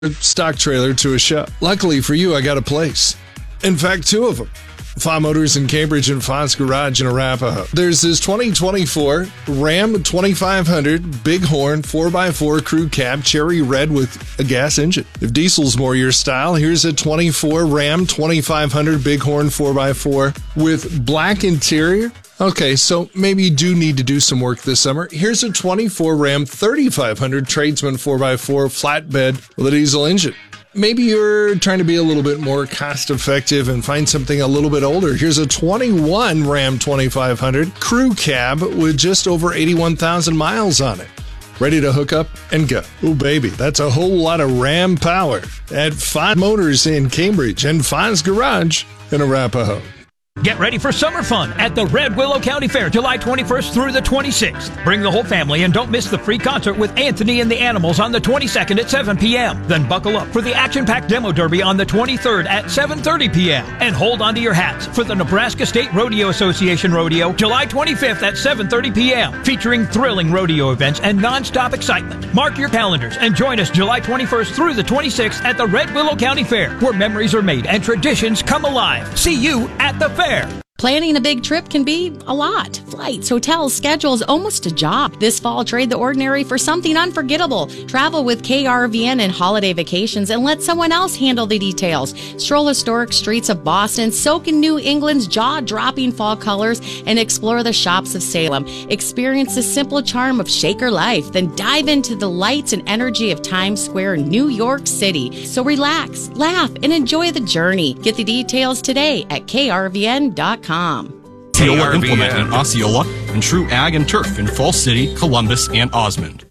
stock trailer to a show. Luckily for you, I got a place. In fact, two of them. Faugh Motors in Cambridge and Faugh's Garage in Arapahoe. There's this 2024 Ram 2500 Bighorn 4x4 crew cab cherry red with a gas engine. If diesel's more your style, here's a 24 Ram 2500 Bighorn 4x4 with black interior. Okay, so maybe you do need to do some work this summer. Here's a 24 Ram 3500 Tradesman 4x4 flatbed with a diesel engine. Maybe you're trying to be a little bit more cost-effective and find something a little bit older. Here's a 21 Ram 2500 crew cab with just over 81,000 miles on it. Ready to hook up and go. Oh, baby, that's a whole lot of Ram power at Faugh Motors in Cambridge and Faugh's Garage in Arapahoe. Get ready for summer fun at the Red Willow County Fair, July 21st through the 26th. Bring the whole family and don't miss the free concert with Anthony and the Animals on the 22nd at 7 p.m. Then buckle up for the action-packed demo derby on the 23rd at 7:30 p.m. And hold on to your hats for the Nebraska State Rodeo Association Rodeo, July 25th at 7:30 p.m. featuring thrilling rodeo events and non-stop excitement. Mark your calendars and join us July 21st through the 26th at the Red Willow County Fair, where memories are made and traditions come alive. See you at the fair. Planning a big trip can be a lot. Flights, hotels, schedules, almost a job. This fall, trade the ordinary for something unforgettable. Travel with KRVN and holiday vacations and let someone else handle the details. Stroll historic streets of Boston, soak in New England's jaw-dropping fall colors, and explore the shops of Salem. Experience the simple charm of Shaker life, then dive into the lights and energy of Times Square, New York City. So relax, laugh, and enjoy the journey. Get the details today at krvn.com. Osceola Implement in Osceola and True Ag and Turf in Falls City, Columbus, and Osmond.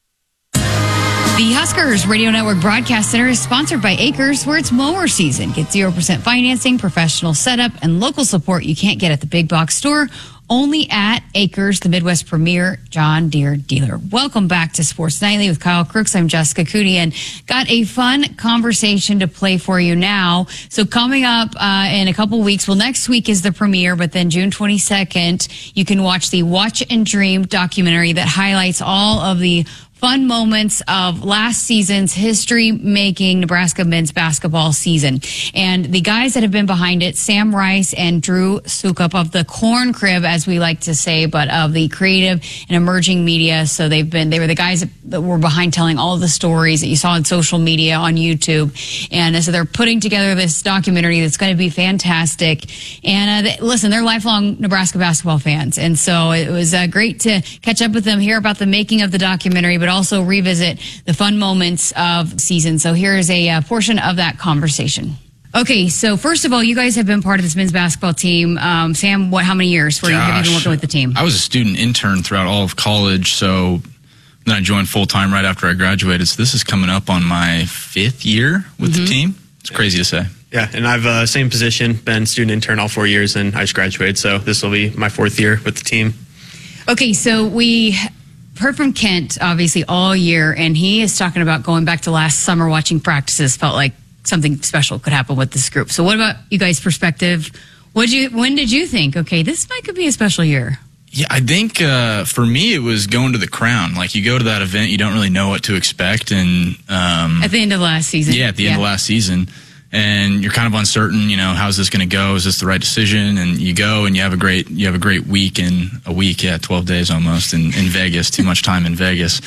The Huskers Radio Network Broadcast Center is sponsored by Acres, where it's mower season. Get 0% financing, professional setup, and local support you can't get at the big box store. Only at Acres, the Midwest premier John Deere dealer. Welcome back to Sports Nightly with Kyle Crooks. I'm Jessica Cooney, and got a fun conversation to play for you now. So coming up in a couple weeks, well, next week is the premiere, but then June 22nd, you can watch the Watch and Dream documentary that highlights all of the fun moments of last season's history-making Nebraska men's basketball season. And the guys that have been behind it, Sam Rice and Drew Sukup of the Corn Crib, as we like to say, but of the creative and emerging media. So they were the guys that were behind telling all of the stories that you saw on social media, on YouTube. And so they're putting together this documentary that's going to be fantastic. And listen, they're lifelong Nebraska basketball fans. And so it was great to catch up with them, hear about the making of the documentary, but also revisit the fun moments of the season. So here's a portion of that conversation. Okay, so first of all, you guys have been part of this men's basketball team. Sam, how many years have you been working with the team? I was a student intern throughout all of college, so then I joined full-time right after I graduated. So this is coming up on my 5th year with the team. It's crazy to say. Yeah, and I've same position, been student intern all 4 years, and I just graduated. So this will be my 4th year with the team. Okay, so we heard from Kent, obviously, all year, and he is talking about going back to last summer, watching practices, felt like something special could happen with this group. So what about you guys' perspective? When did you think, okay, this could be a special year? Yeah, I think for me, it was going to the Crown. Like, you go to that event, you don't really know what to expect. And at the end of last season. Yeah, at the end of last season. And you're kind of uncertain, how's this going to go? Is this the right decision? And you go and you have a great week 12 days almost in Vegas, too much time in Vegas.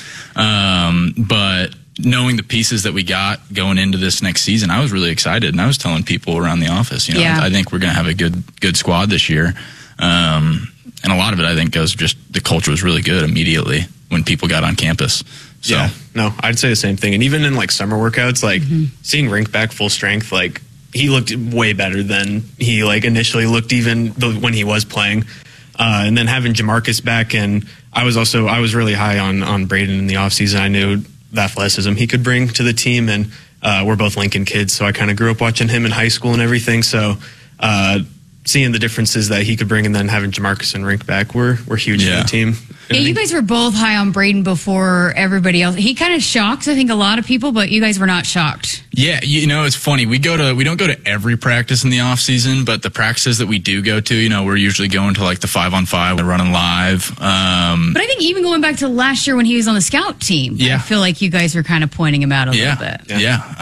But knowing the pieces that we got going into this next season, I was really excited. And I was telling people around the office, I think we're going to have a good squad this year. And a lot of it, I think, goes just the culture was really good immediately when people got on campus. So. Yeah, no, I'd say the same thing. And even in summer workouts, seeing Rink back full strength, he looked way better than he initially looked even when he was playing. And then having Jamarcus back, and I was really high on Braden in the offseason. I knew the athleticism he could bring to the team, and we're both Lincoln kids, so I kind of grew up watching him in high school and everything. So seeing the differences that he could bring, and then having Jamarcus and Rink back were huge for the team. Yeah, you guys were both high on Braden before everybody else. He kind of shocked, I think, a lot of people, but you guys were not shocked. Yeah, it's funny. We don't go to every practice in the off season, but the practices that we do go to, we're usually going to like the 5-on-5. We're running live. But I think even going back to last year when he was on the scout team, I feel like you guys were kind of pointing him out a little bit. Yeah.